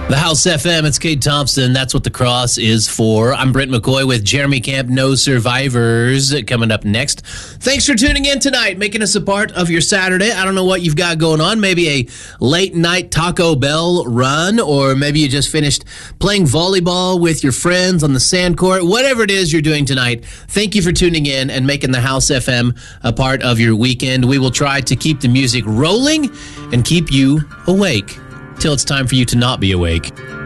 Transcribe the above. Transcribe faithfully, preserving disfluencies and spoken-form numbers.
The House F M, it's Kate Thompson. That's what the cross is for. I'm Brent McCoy with Jeremy Camp, No Survivors, coming up next. Thanks for tuning in tonight, making us a part of your Saturday. I don't know what you've got going on. Maybe a late night Taco Bell run, or maybe you just finished playing volleyball with your friends on the sand court. Whatever it is you're doing tonight, thank you for tuning in and making the House F M a part of your weekend. We will try to keep the music rolling and keep you awake till it's time for you to not be awake.